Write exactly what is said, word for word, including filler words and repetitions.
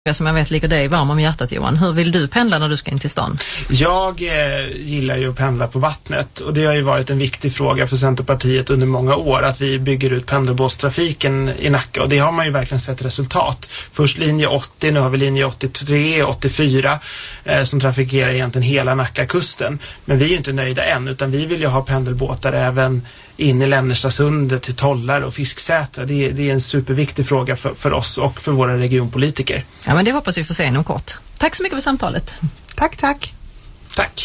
som jag vet ligger dig varm om hjärtat, Johan. Hur vill du pendla när du ska in till stan? Jag eh, gillar ju att pendla på vattnet, och det har ju varit en viktig fråga för Centerpartiet under många år att vi bygger ut pendelbåtstrafiken i Nacka, och det har man ju verkligen sett resultat. Först linje åttio, nu har vi linje åttiotre, åttiofyra eh, som trafikerar egentligen hela Nackakusten. Men vi är ju inte nöjda än, utan vi vill ju ha pendelbåtar även in i Lännerstasundet till Tollar och Fisksätra. Det är, det är en superviktig fråga för, för oss och för våra regionpolitiker. Ja, men det hoppas vi får se inom kort. Tack så mycket för samtalet. Tack, tack. Tack.